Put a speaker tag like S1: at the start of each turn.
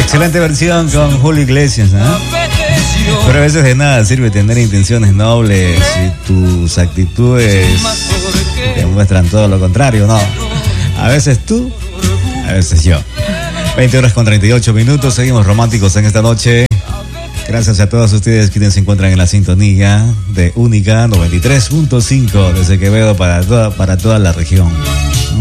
S1: Excelente versión con Julio Iglesias, ¿no? Pero a veces de nada sirve tener intenciones nobles si tus actitudes demuestran todo lo contrario, ¿no? A veces tú, a veces yo. 20:38. Seguimos románticos en esta noche. Gracias a todos ustedes quienes se encuentran en la sintonía de Única 93.5 desde Quevedo para toda la región.